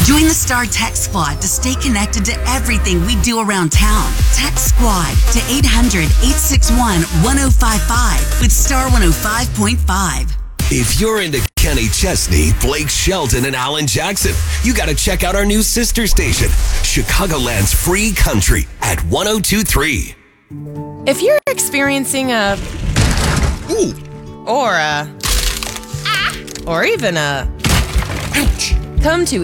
Join the Star Text Squad to stay connected to everything we do around town. Text Squad to 800-861-1055 with Star 105.5. If you're into Kenny Chesney, Blake Shelton, and Alan Jackson, you got to check out our new sister station, Chicagoland's Free Country at 102.3. If you're experiencing a... Ooh. Or a... Or even a... Ouch. Come to